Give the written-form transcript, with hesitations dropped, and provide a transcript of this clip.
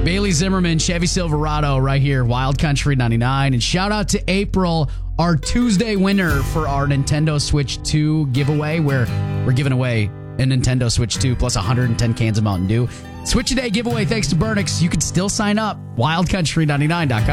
Bailey Zimmerman, Chevy Silverado right here, Wild Country 99. And shout out to April, our Tuesday winner for our Nintendo Switch 2 giveaway, where we're giving away a Nintendo Switch 2 plus 110 cans of Mountain Dew. Switch a Day giveaway thanks to Burnix. You can still sign up, wildcountry99.com.